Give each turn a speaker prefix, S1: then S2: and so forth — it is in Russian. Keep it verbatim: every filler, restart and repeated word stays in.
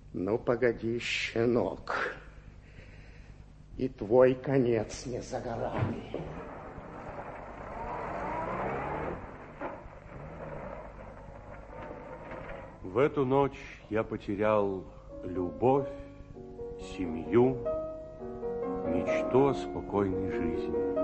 S1: Ну, погоди, щенок. И твой конец не за горами.
S2: В эту ночь я потерял любовь, семью, мечту о спокойной жизни.